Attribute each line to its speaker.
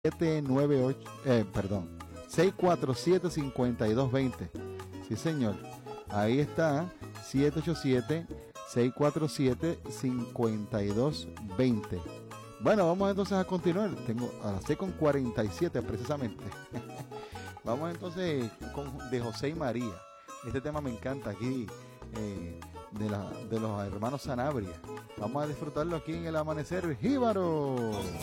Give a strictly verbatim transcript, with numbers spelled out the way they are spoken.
Speaker 1: siete nueve ocho, eh, perdón, seis cuatro siete, cinco dos dos cero. Sí, señor. Ahí está, siete ocho siete, seis cuatro siete, cinco dos dos cero. Bueno, vamos entonces a continuar. Tengo a las seis con cuarenta y siete precisamente. Vamos entonces con de José y María. Este tema me encanta aquí, eh, de, la, de los hermanos Sanabria. Vamos a disfrutarlo aquí en el amanecer jíbaro.